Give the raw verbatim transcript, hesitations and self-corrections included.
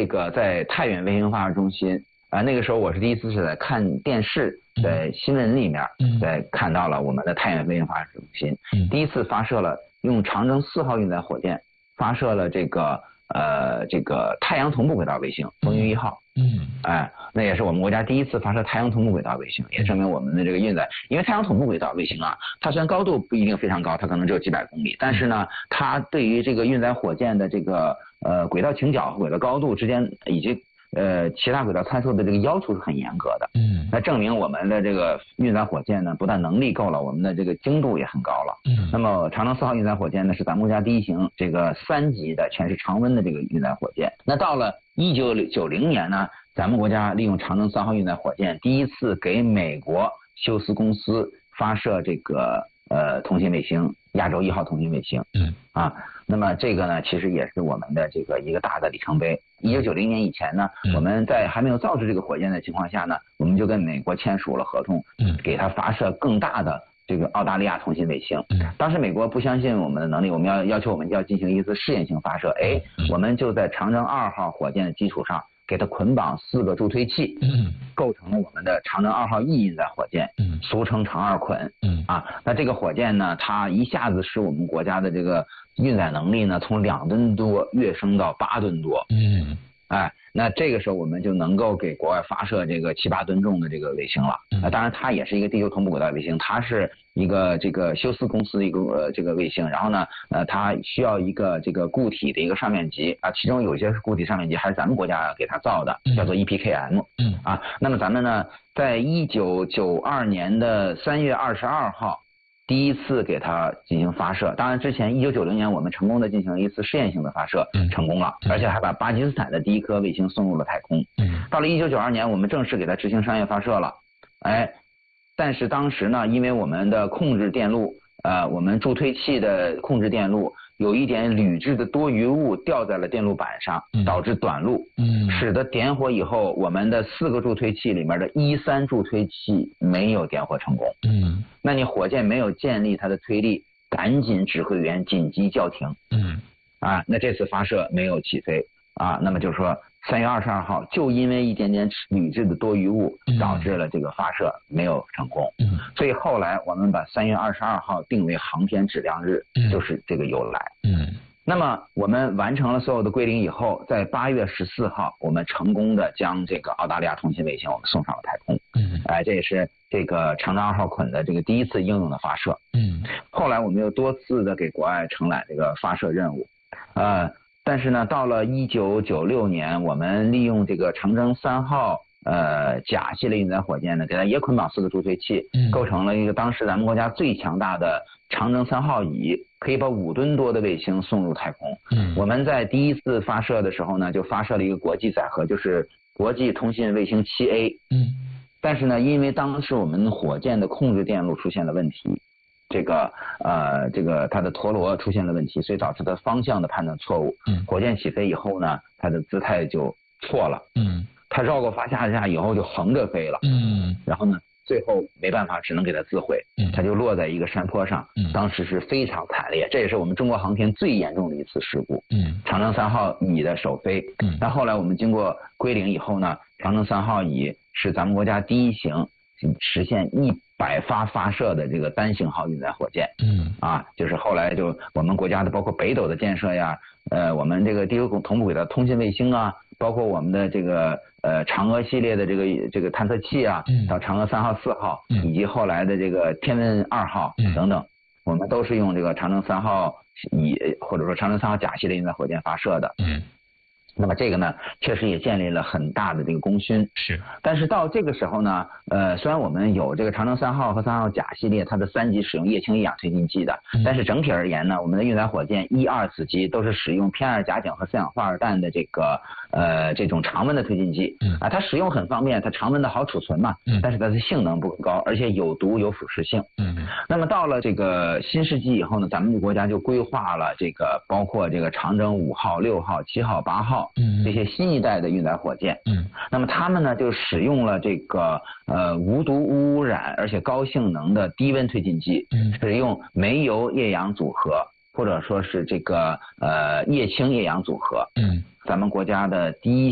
这个在太原卫星发射中心啊、呃，那个时候我是第一次是在看电视，在新闻里面，在看到了我们的太原卫星发射中心，第一次发射了用长征四号运载火箭发射了这个呃这个太阳同步轨道卫星风云一号。嗯，哎，那也是我们国家第一次发射太阳同步轨道卫星，也证明我们的这个运载，因为太阳同步轨道卫星啊，它虽然高度不一定非常高，它可能只有几百公里，但是呢，它对于这个运载火箭的这个呃轨道倾角和轨道高度之间以及呃其他轨道参数的这个要求是很严格的。嗯，那证明我们的这个运载火箭呢，不但能力够了，我们的这个精度也很高了。嗯，那么长征四号运载火箭呢，是咱们国家第一型这个三级的全是常温的这个运载火箭。那到了一九九零年呢，咱们国家利用长征三号运载火箭，第一次给美国休斯公司发射这个呃通信卫星亚洲一号通信卫星。嗯，啊，那么这个呢，其实也是我们的这个一个大的里程碑。一九九零年以前呢，我们在还没有造出这个火箭的情况下呢，我们就跟美国签署了合同，嗯，给它发射更大的这个澳大利亚通信卫星。当时美国不相信我们的能力，我们要要求我们要进行一次试验性发射。哎，我们就在长征二号火箭的基础上，给它捆绑四个助推器，构成了我们的长征二号 E 运载火箭，俗称长二捆。啊，那这个火箭呢，它一下子使我们国家的这个运载能力呢，从两吨多跃升到八吨多。嗯，哎，那这个时候我们就能够给国外发射这个七八吨重的这个卫星了。那当然，它也是一个地球同步轨道卫星，它是一个这个休斯公司的一个、呃、这个卫星。然后呢，呃，它需要一个这个固体的一个上面级啊，其中有一些固体上面级还是咱们国家给它造的，叫做 E P K M。嗯，啊，那么咱们呢，在一九九二年的三月二十二号。第一次给它进行发射，当然之前一九九零年我们成功的进行了一次试验性的发射，嗯，成功了，而且还把巴基斯坦的第一颗卫星送入了太空。嗯，到了一九九二年，我们正式给它执行商业发射了，哎，但是当时呢，因为我们的控制电路，呃，我们助推器的控制电路有一点铝制的多余物掉在了电路板上，导致短路，嗯，使得点火以后，我们的四个助推器里面的一三助推器没有点火成功。嗯，那你火箭没有建立它的推力，赶紧指挥员紧急叫停。嗯，啊，那这次发射没有起飞啊，那么就是说三月二十二号就因为一点点铝制的多余物导致了这个发射没有成功。嗯，所以后来我们把三月二十二号定为航天质量日，就是这个由来。嗯，那么我们完成了所有的归零以后，在八月十四号，我们成功的将这个澳大利亚通信卫星我们送上了太空。嗯，哎，这也是这个长征二号捆的这个第一次应用的发射。嗯，后来我们又多次的给国外承揽这个发射任务，呃。但是呢，到了一九九六年，我们利用这个长征三号呃甲系列运载火箭呢，给它也捆绑四个助推器，构成了一个当时咱们国家最强大的长征三号乙，可以把五吨多的卫星送入太空。嗯，我们在第一次发射的时候呢，就发射了一个国际载荷，就是国际通信卫星七 A。嗯，但是呢，因为当时我们火箭的控制电路出现了问题。这个呃，这个它的陀螺出现了问题，所以导致它方向的判断错误。嗯，火箭起飞以后呢，它的姿态就错了。嗯，它绕过发下架以后就横着飞了。嗯，然后呢，最后没办法，只能给它自毁。嗯，它就落在一个山坡上。嗯，当时是非常惨烈，这也是我们中国航天最严重的一次事故。嗯，长征三号乙的首飞。嗯，但后来我们经过归零以后呢，长征三号乙是咱们国家第一型实现一百发发射的这个单型号运载火箭。嗯，啊，就是后来就我们国家的包括北斗的建设呀，呃，我们这个地球同步轨道通信卫星啊，包括我们的这个呃嫦娥系列的这个这个探测器啊，到嫦娥三号、四号，以及后来的这个天问二号等等，我们都是用这个长征三号乙或者说长征三号甲系列运载火箭发射的。嗯。那么这个呢，确实也建立了很大的这个功勋。是，但是到这个时候呢，呃，虽然我们有这个长征三号和三号甲系列它的三级使用液氢一氧推进剂的，嗯、但是整体而言呢，我们的运载火箭一二子级都是使用偏二甲若和四氧化二氮的这个呃这种常温的推进剂。嗯啊，它使用很方便，它常温的好储存嘛。嗯，但是它的性能不高，而且有毒有腐蚀性。嗯，那么到了这个新世纪以后呢，咱们国家就规划了这个包括这个长征五号、六号、七号、八号。嗯，这些新一代的运载火箭，嗯，那么他们呢就使用了这个呃无毒无污染而且高性能的低温推进剂，嗯，使用煤油液氧组合或者说是这个呃液氢液氧组合，嗯，咱们国家的第一